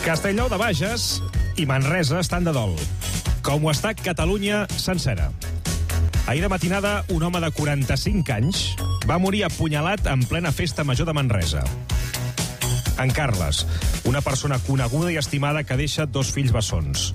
Castellnou de Bages i Manresa estan de dol, com ho està Catalunya sencera. Ahir de matinada, un home de 45 anys va morir apunyalat en plena festa major de Manresa. En Carles, una persona coneguda i estimada que deixa 2 fills bessons.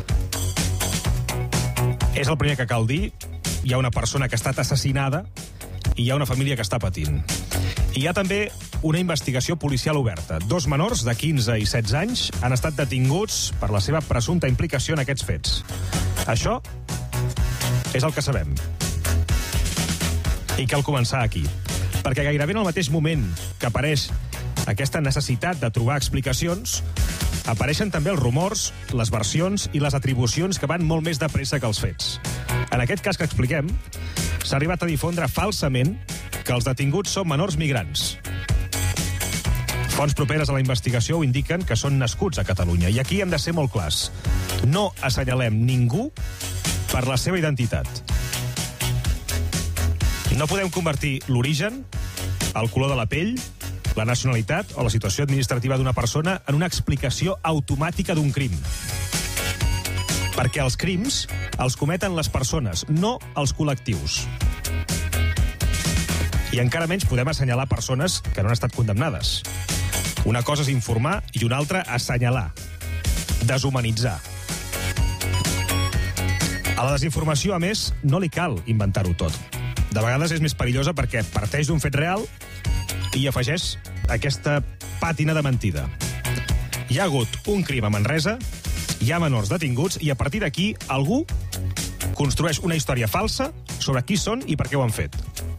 És el primer que cal dir. Hi ha una persona que ha estat assassinada i hi ha una família que està patint. I hi ha també una investigació policial oberta. 2 menors de 15 i 16 anys han estat detinguts per la seva presumpta implicació en aquests fets. Això és el que sabem. I cal començar aquí. Perquè gairebé en el mateix moment que apareix aquesta necessitat de trobar explicacions, apareixen també els rumors, les versions i les atribucions que van molt més de pressa que els fets. En aquest cas que expliquem, s'ha arribat a difondre falsament que els detinguts són menors migrants. Fonts properes a la investigació ho indiquen que són nascuts a Catalunya. I aquí hem de ser molt clars. No assenyalem ningú per la seva identitat. No podem convertir l'origen, el color de la pell, la nacionalitat o la situació administrativa d'una persona en una explicació automàtica d'un crim. Perquè els crims els cometen les persones, no els col·lectius. I encara menys podem assenyalar persones que no han estat condemnades. Una cosa és informar i una altra assenyalar, deshumanitzar. A la desinformació, a més, no li cal inventar-ho tot. De vegades és més perillosa perquè parteix d'un fet real i afegeix aquesta pàtina de mentida. Hi ha hagut un crim a Manresa, hi ha menors detinguts i a partir d'aquí algú construeix una història falsa sobre qui són i per què ho han fet.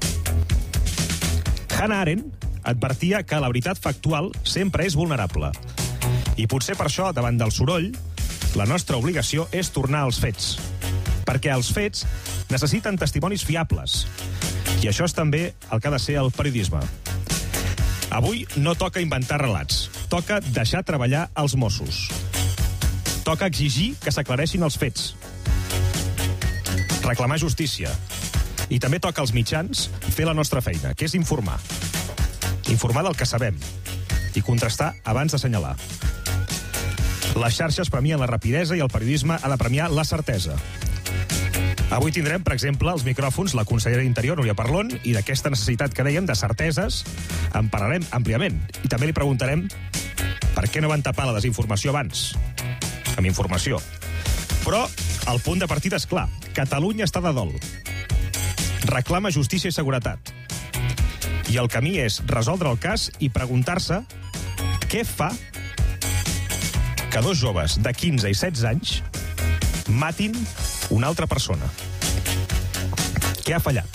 Hannah Arendt advertia que la veritat factual sempre és vulnerable. I potser per això, davant del soroll, la nostra obligació és tornar als fets. Perquè els fets necessiten testimonis fiables. I això és també el que ha de ser el periodisme. Avui no toca inventar relats. Toca deixar treballar els Mossos. Toca exigir que s'aclareixin els fets. Reclamar justícia. I també toca als mitjans fer la nostra feina, que és informar. Informar del que sabem i contrastar abans d'assenyalar. Les xarxes premien la rapidesa i el periodisme ha de premiar la certesa. Avui tindrem, per exemple, als micròfons la consellera d'Interior, Núria Parlon, i d'aquesta necessitat que dèiem de certeses en parlarem àmpliament. I també li preguntarem per què no van tapar la desinformació abans, amb informació. Però el punt de partida és clar. Catalunya està de dol. Reclama justícia i seguretat. I el camí és resoldre el cas i preguntar-se què fa que 2 joves de 15 i 16 anys matin una altra persona. Què ha fallat?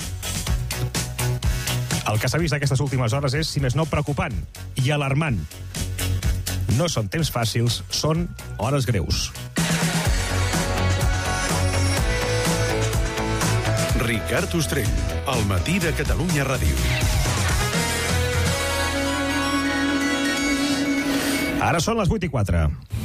El que s'ha vist aquestes últimes hores és, si més no, preocupant i alarmant. No són temps fàcils, són hores greus. Ricard Ostrell, al matí de Catalunya Ràdio. Ara són les 8:04.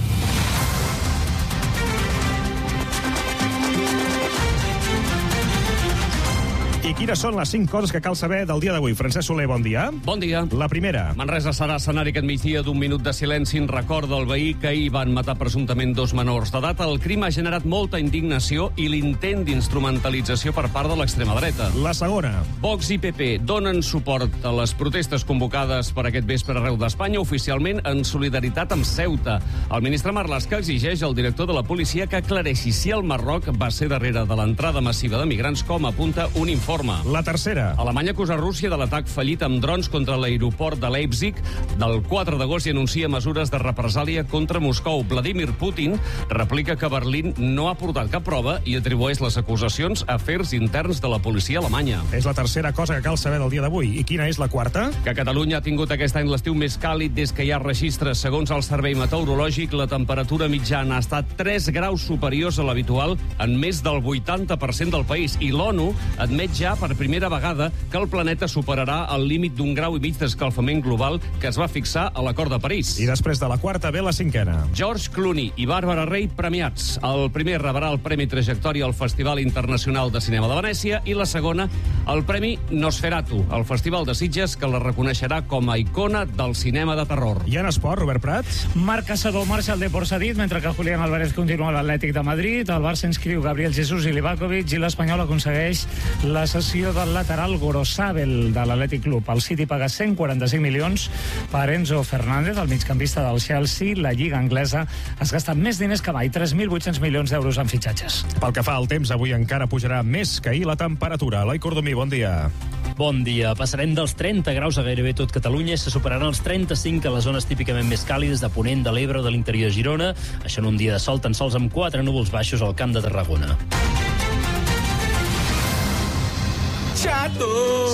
I quines són les 5 coses que cal saber del dia d'avui? Francesc Soler, bon dia. Bon dia. La primera. Manresa serà escenari aquest migdia d'un minut de silenci en record del veí que ahir van matar presumptament 2 menors d'edat. El crim ha generat molta indignació i l'intent d'instrumentalització per part de l'extrema dreta. La segona. Vox i PP donen suport a les protestes convocades per aquest vespre arreu d'Espanya, oficialment en solidaritat amb Ceuta. El ministre Marlaska exigeix al director de la policia que aclareixi si el Marroc va ser darrere de l'entrada massiva de migrants, com apunta un informe. La tercera. Alemanya acusa Rússia de l'atac fallit amb drons contra l'aeroport de Leipzig del 4 d'agost i anuncia mesures de represàlia contra Moscou. Vladimir Putin replica que Berlín no ha portat cap prova i atribueix les acusacions a afers interns de la policia alemanya. És la tercera cosa que cal saber del dia d'avui. I quina és la quarta? Que Catalunya ha tingut aquest any l'estiu més càlid des que hi ha registres. Segons el Servei Meteorològic, la temperatura mitjana ha estat 3 graus superiors a l'habitual en més del 80% del país i l'ONU admet ja ja per primera vegada que el planeta superarà el límit d'1,5 graus d'escalfament global que es va fixar a l'Acord de París. I després de la quarta ve la cinquena. George Clooney i Bàrbara Rey premiats. El primer rebrà el Premi Trajectòria al Festival Internacional de Cinema de Venècia i la segona el Premi Nosferatu, al Festival de Sitges, que la reconeixerà com a icona del cinema de terror. I en esport, Robert Prat? Marc Caçador marxa al Depor cedit, mentre que Julián Álvarez continua a l'Atlètic de Madrid. El Barça inscriu Gabriel Jesús i Livakovic i l'Espanyol aconsegueix la cessió del lateral Gorosabel de l'Atlètic Club. El City paga 145 milions per Enzo Fernández, el migcampista del Chelsea. La Lliga anglesa es gasta més diners que mai, 3.800 milions d'euros en fitxatges. Pel que fa al temps, avui encara pujarà més que ahir la temperatura. Eloi Cordomí, bon dia. Bon dia. Passarem dels 30 graus a gairebé tot Catalunya i se superaran els 35 a les zones típicament més càlides de Ponent, de l'Ebre o de l'interior de Girona. Això en un dia de sol tan sols amb 4 núvols baixos al Camp de Tarragona. Xato!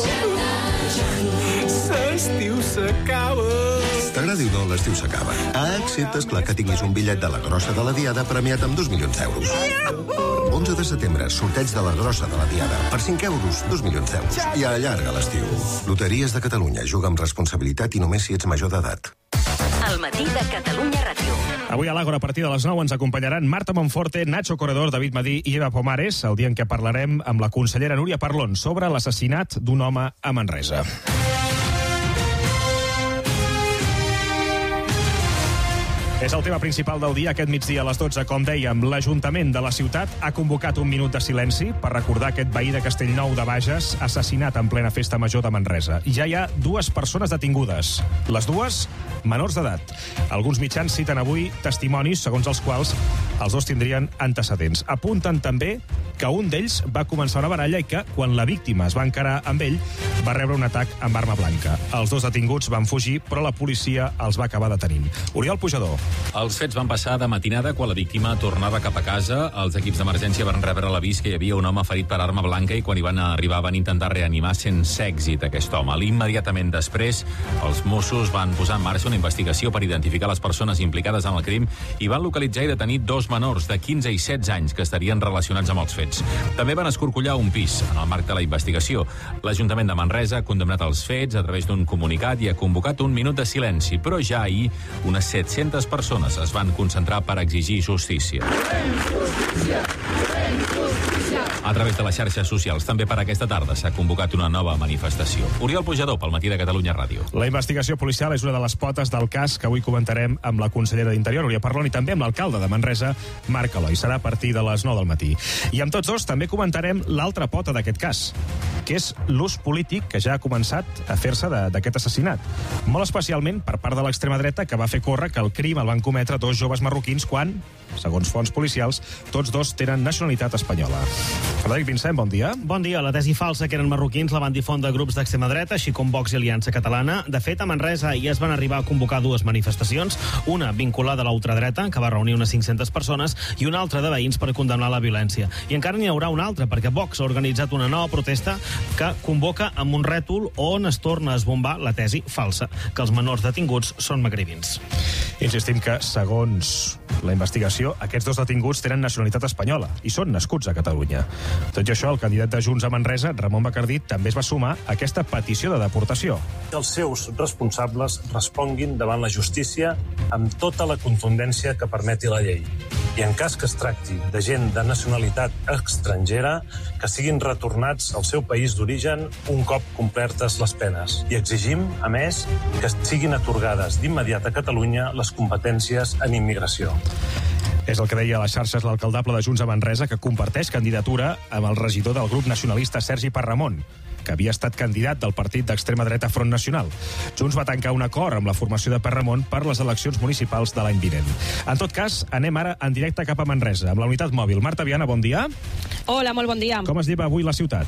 L'estiu s'acaba! T'agradi o no, l'estiu s'acaba. Excepte, esclar, que tinguis un bitllet de la Grossa de la Diada premiat amb 2 milions d'euros. 11 de setembre, sorteig de la Grossa de la Diada. Per 5 euros, 2 milions d'euros. I allarga l'estiu. Loteries de Catalunya. Juga amb responsabilitat i només si ets major d'edat. El matí de Catalunya Ràdio. Avui a l'Àgora, a partir de les 9, ens acompanyaran Marta Monforte, Nacho Corredor, David Madí i Eva Pomares, el dia en què parlarem amb la consellera Núria Parlon sobre l'assassinat d'un home a Manresa. És el tema principal del dia aquest migdia a les 12. Com dèiem, l'Ajuntament de la ciutat ha convocat un minut de silenci per recordar aquest veí de Castellnou de Bages assassinat en plena festa major de Manresa. Ja hi ha 2 persones detingudes. Les dues, menors d'edat. Alguns mitjans citen avui testimonis segons els quals els dos tindrien antecedents. Apunten també que un d'ells va començar una baralla i que, quan la víctima es va encarar amb ell, va rebre un atac amb arma blanca. Els dos detinguts van fugir, però la policia els va acabar detenint. Oriol Pujador. Els fets van passar de matinada quan la víctima tornava cap a casa. Els equips d'emergència van rebre l'avís que hi havia un home ferit per arma blanca i quan hi van arribar van intentar reanimar sense èxit aquest home. Immediatament després, els Mossos van posar en marxa una investigació per identificar les persones implicades en el crim i van localitzar i detenir 2 menors de 15 i 16 anys que estarien relacionats amb els fets. També van escorcollar un pis en el marc de la investigació. L'Ajuntament de Manresa ha condemnat els fets a través d'un comunicat i ha convocat un minut de silenci, però ja ahir unes 700 persones es van concentrar per exigir justícia. A través de les xarxes socials, també per aquesta tarda, s'ha convocat una nova manifestació. Oriol Pujador, pel matí de Catalunya Ràdio. La investigació policial és una de les potes del cas que avui comentarem amb la consellera d'Interior, Núria Parlon, i també amb l'alcalde de Manresa, Marc Aloi. Serà a partir de les 9 del matí. I amb tots dos també comentarem l'altra pota d'aquest cas, que és l'ús polític que ja ha començat a fer-se d'aquest assassinat. Molt especialment per part de l'extrema dreta, que va fer córrer que el crim el van cometre 2 joves marroquins quan, segons fonts policials, tots dos tenen nacionalitat espanyola. Frederic Vincent, bon dia. Bon dia. La tesi falsa que eren marroquins la van difondre grups d'extrema dreta, així com Vox i Aliança Catalana. De fet, a Manresa ja es van arribar a convocar 2 manifestacions, una vinculada a la ultradreta, que va reunir unes 500 persones, i una altra de veïns per condemnar la violència. I encara n'hi haurà una altra, perquè Vox ha organitzat una nova protesta que convoca amb un rètol on es torna a esbombar la tesi falsa, que els menors detinguts són magrebins. Insistim que, segons la investigació, aquests 2 detinguts tenen nacionalitat espanyola i són nascuts a Catalunya. Tot i això, el candidat de Junts a Manresa, Ramon Bacardí, també es va sumar a aquesta petició de deportació. Que els seus responsables responguin davant la justícia amb tota la contundència que permeti la llei. I en cas que es tracti de gent de nacionalitat estrangera, que siguin retornats al seu país d'origen un cop complertes les penes. I exigim, a més, que siguin atorgades d'immediat a Catalunya les competències en immigració. És el que deia a les xarxes l'alcaldable de Junts a Manresa, que comparteix candidatura amb el regidor del grup nacionalista Sergi Parramon, que havia estat candidat del partit d'extrema dreta Front Nacional. Junts va tancar un acord amb la formació de Parramon per les eleccions municipals de l'any vinent. En tot cas, anem ara en directe cap a Manresa, amb la unitat mòbil. Marta Viana, bon dia. Hola, molt bon dia. Com es lleva avui la ciutat?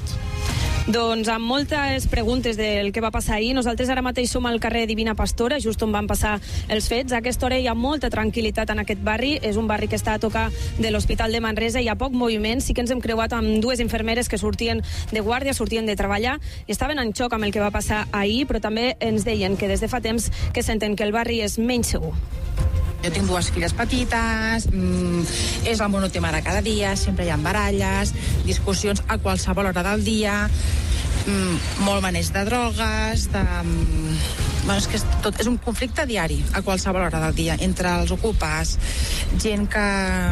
Doncs amb moltes preguntes del que va passar ahir. Nosaltres ara mateix som al carrer Divina Pastora, just on van passar els fets. A aquesta hora hi ha molta tranquil·litat en aquest barri. És un barri que està a tocar de l'Hospital de Manresa. Hi ha poc moviment. Sí que ens hem creuat amb 2 infermeres que sortien de guàrdia, sortien de treballar. Estaven en xoc amb el que va passar ahir, però també ens deien que des de fa temps que senten que el barri és menys segur. Jo tinc 2 filles petites, és el monotema de cada dia, sempre hi ha baralles, discussions a qualsevol hora del dia, molt maneig de drogues, és que és un conflicte diari a qualsevol hora del dia entre els ocupes, gent que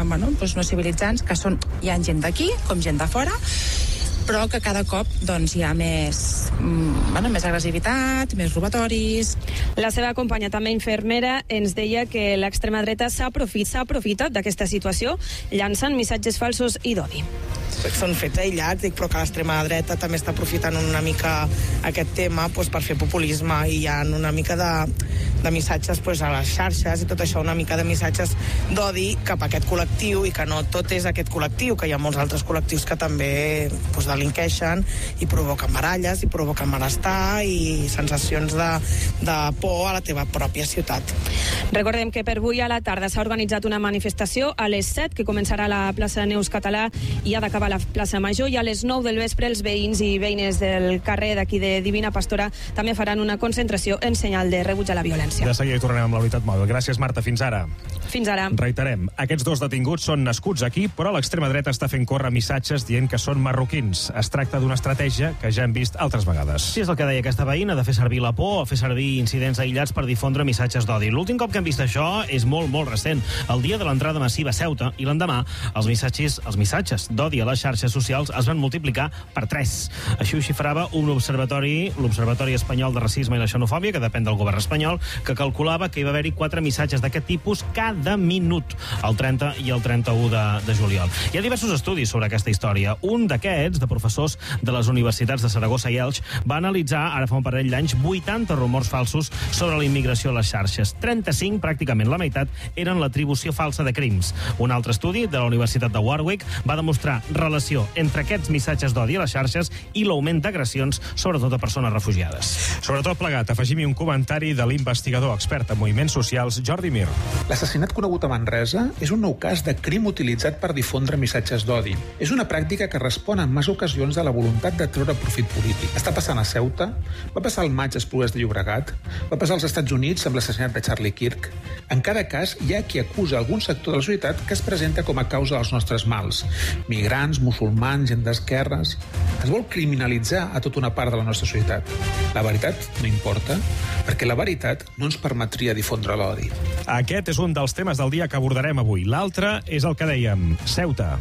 no civilitzants, que hi ha gent d'aquí com gent de fora, però que cada cop hi ha més agressivitat, més robatoris. La seva companya, també infermera, ens deia que l'extrema dreta s'ha aprofitat d'aquesta situació llançant missatges falsos i d'odi. Són fets aïllats, però que l'extrema dreta també està aprofitant una mica aquest tema per fer populisme, i hi ha una mica de missatges a les xarxes i tot això, una mica de missatges d'odi cap a aquest col·lectiu, i que no tot és aquest col·lectiu, que hi ha molts altres col·lectius que també delinqueixen i provoquen baralles i provoquen malestar i sensacions de por a la teva pròpia ciutat. Recordem que per avui a la tarda s'ha organitzat una manifestació a les 7, que començarà a la plaça Neus Català i ha d'acabar a la plaça Major, i a les 9 del vespre els veïns i veïnes del carrer d'aquí de Divina Pastora també faran una concentració en senyal de rebuig a la violència. De seguida hi tornem amb la veritat mòbil. Gràcies, Marta. Fins ara. Fins ara. Reiterem, aquests 2 detinguts són nascuts aquí, però l'extrema dreta està fent córrer missatges dient que són marroquins. Es tracta d'una estratègia que ja hem vist altres vegades. Sí, és el que deia aquesta veïna, de fer servir la por o fer servir incidents aïllats per difondre missatges d'odi. L'últim cop que hem vist això és molt, molt recent, el dia de l'entrada massiva a Ceuta, i l'endemà els missatges d'odi a les xarxes socials es van multiplicar per 3. Així ho xifrava l'Observatori Espanyol de Racisme i la Xenofòbia, que depèn del govern espanyol, que calculava que hi va haver-hi 4 missatges d'aquest tipus cada minut, el 30 i el 31 de juliol. Hi ha diversos estudis sobre aquesta història. Un d'aquests, de professors de les universitats de Saragossa i Elx, va analitzar, ara fa un parell d'anys, 80 rumors falsos sobre la immigració a les xarxes. 35, pràcticament la meitat, eren l'atribució falsa de crims. Un altre estudi, de la Universitat de Warwick, va demostrar relació entre aquests missatges d'odi a les xarxes i l'augment d'agressions, sobretot a persones refugiades. Sobretot plegat, afegim-hi un comentari de l'investigador expert en moviments socials, Jordi Mir. L'assassinat conegut a Manresa és un nou cas de crim utilitzat per difondre missatges d'odi. És una pràctica que respon en massa ocasions a la voluntat de treure profit polític. Està passant a Ceuta, va passar al maig a Esplugues de Llobregat, va passar als Estats Units amb l'assassinat de Charlie Kirk. En cada cas hi ha qui acusa algun sector de la societat que es presenta com a causa dels nostres mals. Migrants, musulmans, gent d'esquerres... Es vol criminalitzar a tota una part de la nostra societat. La veritat no importa, perquè la veritat no ens permetria difondre l'odi. Aquest és un dels temes del dia que abordarem avui. L'altre és el que dèiem, Ceuta.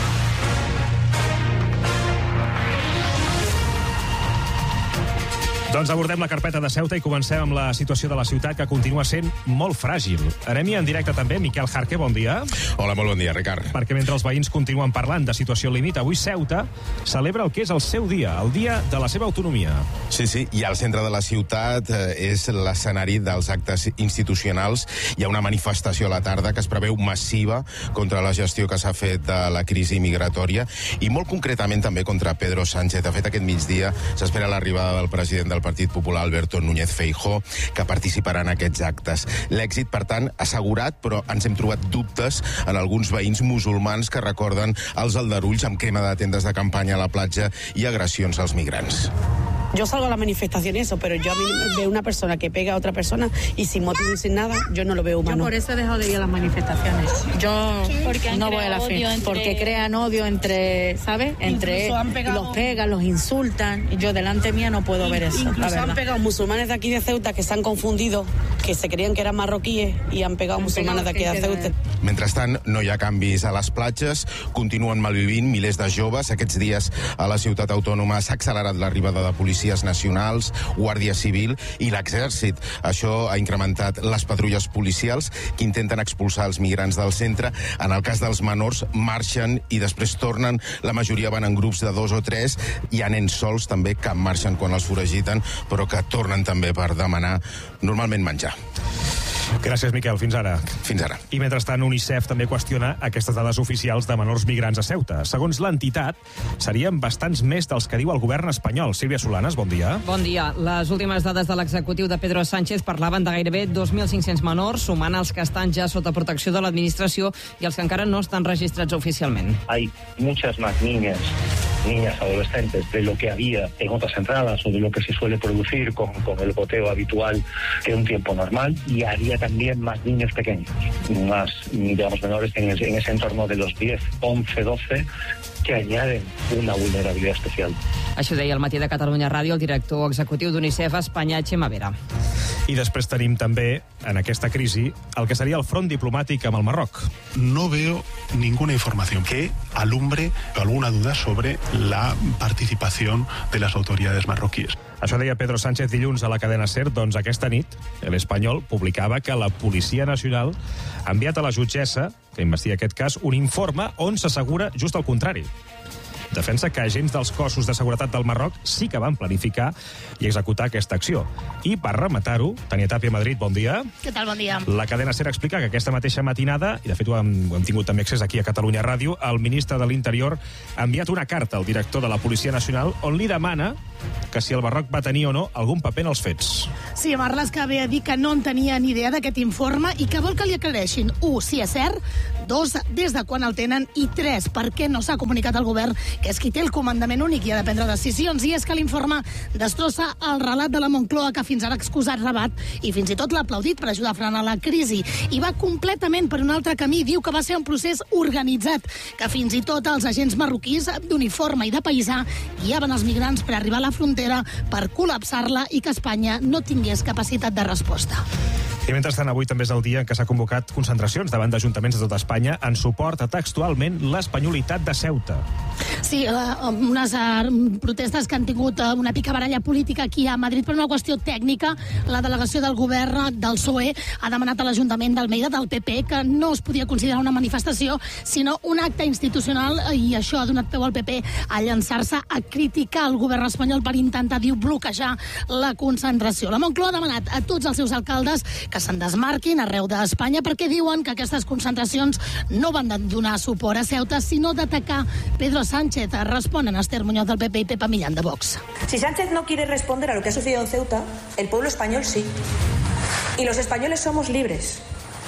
Doncs abordem la carpeta de Ceuta i comencem amb la situació de la ciutat, que continua sent molt fràgil. Anem-hi en directe també. Miquel Jarque, bon dia. Hola, molt bon dia, Ricard. Perquè mentre els veïns continuen parlant de situació límit, avui Ceuta celebra el que és el seu dia, el dia de la seva autonomia. Sí, i al centre de la ciutat és l'escenari dels actes institucionals. Hi ha una manifestació a la tarda que es preveu massiva contra la gestió que s'ha fet de la crisi migratòria i molt concretament també contra Pedro Sánchez. De fet, aquest migdia s'espera l'arribada del president del Partit Popular, Alberto Núñez Feijóo, que participarà en aquests actes. L'èxit, per tant, assegurat, però ens hem trobat dubtes en alguns veïns musulmans que recorden els aldarulls amb crema de tendes de campanya a la platja i agressions als migrants. Yo salgo a la manifestación y eso, pero yo a mí veo una persona que pega a otra persona y sin motivo y sin nada, yo no lo veo humano. Yo por eso he dejado de ir a las manifestaciones. Yo no voy a la fe, porque crean odio entre, ¿sabes? Entre los pegan, los insultan, y yo delante mía no puedo ver eso, la verdad. Han pegado musulmanes de aquí de Ceuta que se han confundido, que se creían que eran marroquíes y han pegado musulmanes de aquí de Ceuta. Mentrestant, no hi ha canvis a les platges, continuen malvivint milers de joves. Aquests dies a la ciutat autònoma s'ha accelerat l'arribada de policies nacionals, Guàrdia Civil i l'Exèrcit. Això ha incrementat les patrulles policials que intenten expulsar els migrants del centre. En el cas dels menors, marxen i després tornen. La majoria van en grups de 2 o 3. Hi ha nens sols també que marxen quan els foragiten, però que tornen també per demanar normalment menjar. Gràcies, Miquel. Fins ara. Fins ara. I mentrestant, UNICEF també qüestiona aquestes dades oficials de menors migrants a Ceuta. Segons l'entitat, serien bastants més dels que diu el govern espanyol. Sílvia Solanes, bon dia. Bon dia. Les últimes dades de l'executiu de Pedro Sánchez parlaven de gairebé 2.500 menors, sumant els que estan ja sota protecció de l'administració i els que encara no estan registrats oficialment. Hay muchas más niñas niñas, adolescentes, de lo que había en otras entradas o de lo que se suele producir con el goteo habitual en un tiempo normal, y había también más niños pequeños, más, digamos, menores en ese entorno de los 10, 11, 12, que añaden una vulnerabilidad especial. Això deia al Matí de Catalunya Ràdio el director executiu d'UNICEF a Espanya, Xema Vera. I després tenim també, en aquesta crisi, el que seria el front diplomàtic amb el Marroc. No veo ninguna información que alumbre alguna duda sobre la participación de las autoridades marroquíes. Això deia Pedro Sánchez dilluns a la cadena SER. Doncs aquesta nit, l'Espanyol publicava que la Policia Nacional ha enviat a la jutgessa, que investiga aquest cas, un informe on s'assegura just el contrari. Defensa que agents dels cossos de seguretat del Marroc sí que van planificar i executar aquesta acció. I per rematar-ho, Tania Tàpia, Madrid, bon dia. Què tal, bon dia? La cadena SER explica que aquesta mateixa matinada, i de fet ho hem tingut també accés aquí a Catalunya Ràdio, el ministre de l'Interior ha enviat una carta al director de la Policia Nacional on li demana que si el Marroc va tenir o no algun paper en els fets. Sí, Marlaska ve a dir que no en tenia ni idea d'aquest informe i que vol que li aclareixin, 1, si és cert, 2, des de quan el tenen, i 3, per què no s'ha comunicat al govern, que és qui té el comandament únic i ha de prendre decisions. I és que l'informe destrossa el relat de la Moncloa, que fins ara ha excusat Rabat i fins i tot l'ha aplaudit per ajudar a frenar la crisi. I va completament per un altre camí. Diu que va ser un procés organitzat, que fins i tot els agents marroquís d'uniforme i de paisà guiaven els migrants per arribar a la frontera, per col·lapsar-la i que Espanya no tingués capacitat de resposta. I mentrestant, avui també és el dia en què s'ha convocat concentracions davant d'ajuntaments de tota Espanya en suport a textualment l'espanyolitat de Ceuta. Sí, unes protestes que han tingut una picabaralla política aquí a Madrid per una qüestió tècnica. La delegació del govern del PSOE ha demanat a l'Ajuntament d'Almeida, del PP, que no es podia considerar una manifestació, sinó un acte institucional, i això ha donat peu al PP a llançar-se a criticar el govern espanyol per intentar, diu, bloquejar la concentració. La Moncloa ha demanat a tots els seus alcaldes que se'n desmarquin arreu d'Espanya perquè diuen que aquestes concentracions no van de donar suport a Ceuta, sinó d'atacar Pedro Sánchez. Responen Esther Muñoz del PP y Pepa Millán de Vox. Si Sánchez no quiere responder a lo que ha sucedido en Ceuta, el pueblo español sí. Y los españoles somos libres.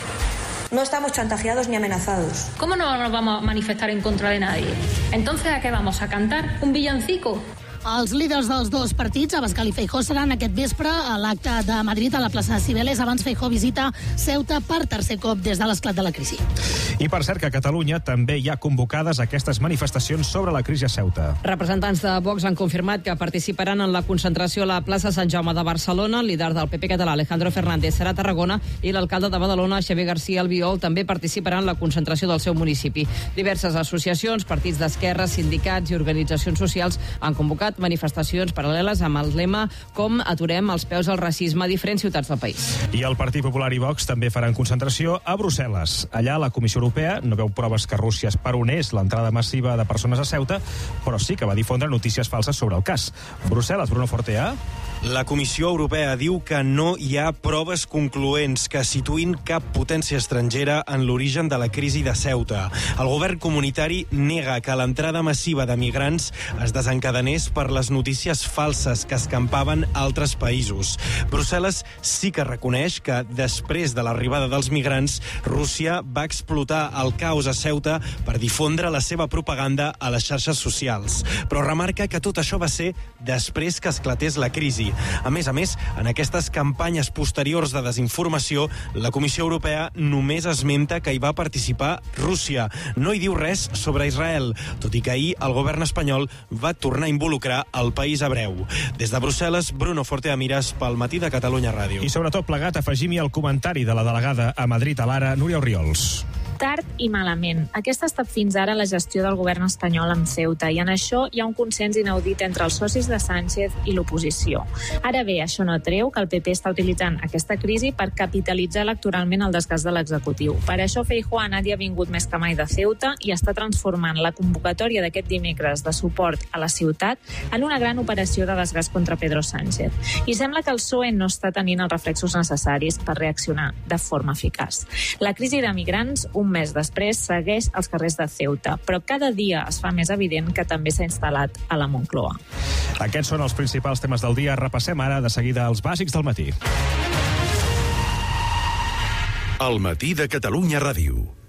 No estamos chantajeados ni amenazados. ¿Cómo no nos vamos a manifestar en contra de nadie? Entonces, ¿a qué vamos? ¿A cantar un villancico? Els líders dels dos partits, Abascal i Feijóo, seran aquest vespre a l'acte de Madrid a la plaça de Cibeles. Abans Feijóo visita Ceuta per tercer cop des de l'esclat de la crisi. I per cert que a Catalunya també hi ha convocades aquestes manifestacions sobre la crisi a Ceuta. Representants de Vox han confirmat que participaran en la concentració a la plaça Sant Jaume de Barcelona. El líder del PP català, Alejandro Fernández, serà a Tarragona, i l'alcalde de Badalona, Xavier García Albiol, també participarà en la concentració del seu municipi. Diverses associacions, partits d'esquerra, sindicats i organitzacions socials han convocat manifestacions paral·leles amb el lema "Com aturem els peus al racisme" a diferents ciutats del país. I el Partit Popular i Vox també faran concentració a Brussel·les. Allà la Comissió Europea no veu proves que Rússia esperonés l'entrada massiva de persones a Ceuta, però sí que va difondre notícies falses sobre el cas. Brussel·les, Bruno Fortea. La Comissió Europea diu que no hi ha proves concloents que situïn cap potència estrangera en l'origen de la crisi de Ceuta. El govern comunitari nega que l'entrada massiva de migrants es desencadenés per les notícies falses que escampaven a altres països. Brussel·les sí que reconeix que després de l'arribada dels migrants, Rússia va explotar el caos a Ceuta per difondre la seva propaganda a les xarxes socials. Però remarca que tot això va ser després que esclatés la crisi. A més, en aquestes campanyes posteriors de desinformació, la Comissió Europea només esmenta que hi va participar Rússia. No hi diu res sobre Israel, tot i que ahir el govern espanyol va tornar a involucrar el país hebreu. Des de Brussel·les, Bruno Fortea Miras, pel Matí de Catalunya Ràdio. I sobretot plegat, afegim-hi el comentari de la delegada a Madrid a l'Ara, Núria Oriols. Tard i malament. Aquesta ha estat fins ara la gestió del govern espanyol amb Ceuta, i en això hi ha un consens inaudit entre els socis de Sánchez i l'oposició. Ara bé, això no treu que el PP està utilitzant aquesta crisi per capitalitzar electoralment el desgast de l'executiu. Per això Feijóo ha anat i ha vingut més que mai de Ceuta i està transformant la convocatòria d'aquest dimecres de suport a la ciutat en una gran operació de desgast contra Pedro Sánchez. I sembla que el PSOE no està tenint els reflexos necessaris per reaccionar de forma eficaç. La crisi de migrants, un mes després, segueix als carrers de Ceuta, però cada dia es fa més evident que també s'ha instal·lat a la Moncloa. Aquests són els principals temes del dia. Repassem ara de seguida els bàsics del matí. El Matí de Catalunya Ràdio.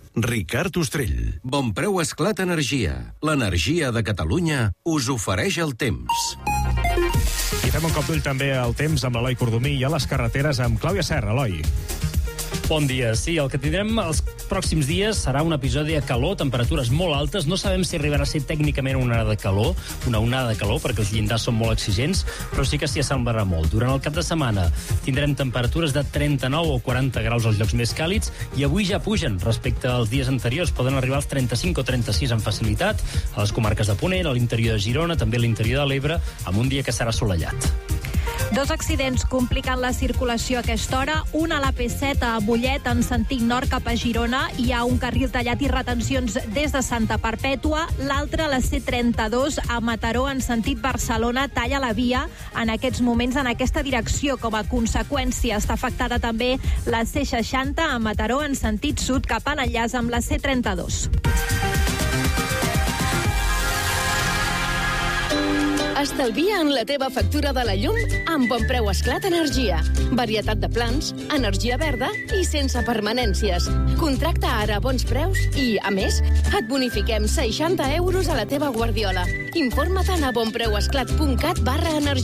Ricard Ostrell. Bon preu Esclat Energia. L'energia de Catalunya us ofereix el temps. I fem un cop d'ull també al temps amb l'Eloi Cordomí i a les carreteres amb Clàudia Serra. Eloi. Bon dia. Sí, el que tindrem els pròxims dies serà un episodi de calor, temperatures molt altes. No sabem si arribarà a ser tècnicament una onada de calor, perquè els llindars són molt exigents, però sí que s'hi assemblarà molt. Durant el cap de setmana tindrem temperatures de 39 o 40 graus als llocs més càlids i avui ja pugen respecte als dies anteriors. Poden arribar als 35 o 36 amb facilitat a les comarques de Ponent, a l'interior de Girona, també a l'interior de l'Ebre, amb un dia que serà assolellat. Dos accidents compliquen la circulació a aquesta hora. Un a la P7 a Mollet, en sentit nord cap a Girona. Hi ha un carril tallat i retencions des de Santa Perpètua. L'altre a la C32 a Mataró, en sentit Barcelona, talla la via en aquests moments en aquesta direcció. Com a conseqüència està afectada també la C60 a Mataró, en sentit sud cap a l'enllaç amb la C32. Estalvia en la teva factura de la llum amb Bon Preu Esclat Energia. Varietat de plans, energia verda i sense permanències. Contracta ara a bons preus i, a més, et bonifiquem 60 euros a la teva guardiola. Informa't a bonpreuesclat.cat/energia.